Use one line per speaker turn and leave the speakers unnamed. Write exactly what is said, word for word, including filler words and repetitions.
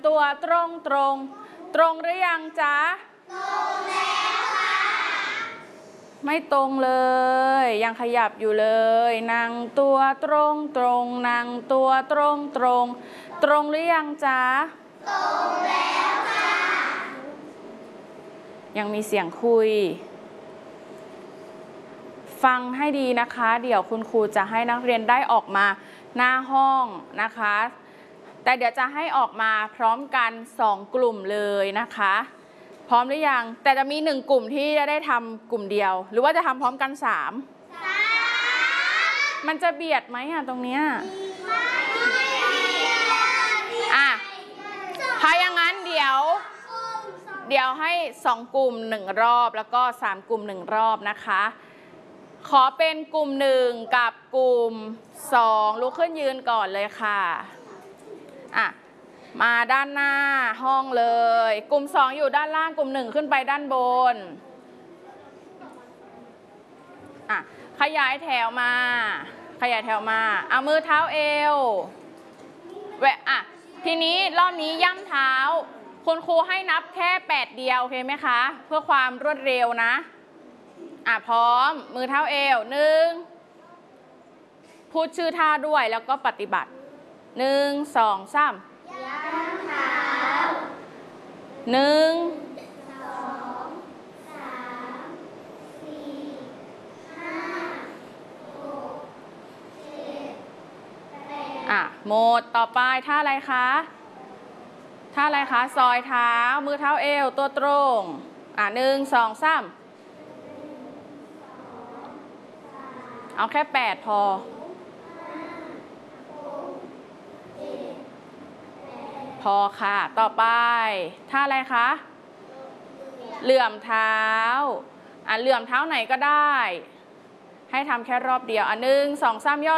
ตัวตรงตรงตรงหรือยังจ๊ะตรงแล้วค่ะไม่ตรงเลยยังขยับอยู่เลยนั่งตัวตรงตรงนั่งตัวตรงตรงตรงหรือยังจ๊ะตรงแล้วค่ะยังมีเสียงคุยฟังให้ดีนะคะเดี๋ยวคุณครูจะให้นักเรียนได้ออกมาหน้าห้องนะคะแต่เดี๋ยวจะให้ออกมาพร้อมกันสองกลุ่มเลยนะคะพร้อมหรือยังแต่จะมีหนึ่งกลุ่มที่จะได้ทำกลุ่มเดียวหรือว่าจะทำพร้อมกันสามมันจะเบียดไหมอ่ะตรงเนี้ยอ่ะถ้าอย่างนั้นเดี๋ยวเดี๋ยวให้สองกลุ่มหนึ่งรอบแล้วก็สามกลุ่มหนึ่งรอบนะคะขอเป็นกลุ่มหนึ่งกับกลุ่มสองลุกขึ้นยืนก่อนเลยค่ะอ่ะมาด้านหน้าห้องเลยกลุ่มสองอยู่ด้านล่างกลุ่มหนึ่งขึ้นไปด้านบนอ่ะขยายแถวมาขยายแถวมาเอามือเท้าเอวแหวะอ่ะทีนี้รอบนี้ย่ำเท้าคุณครูให้นับแค่แปดเดียวโอเคไหมคะเพื่อความรวดเร็วนะอ่ะพร้อมมือเท้าเอวหนึ่งพูดชื่อท่าด้วยแล้วก็ปฏิบัติหนึ่งสองสามย่ำเท้าหนึ่งสองสามสี่ห้าหกเจ็ดแปดอ่ะโหมดต่อไปท่าอะไรคะท่าอะไรคะซอยเท้ามือเท้าเอวตัวตรงอ่ะหนึ่งสองสามเอาแค่แปดพอพอค่ะต่อไปท่าอะไรคะเหลื่อมเท้าอ่ะเหลื่อมเท้าไหนก็ได้ให้ทำแค่รอบเดียวอ่ะหนึ่งสองสามย่อ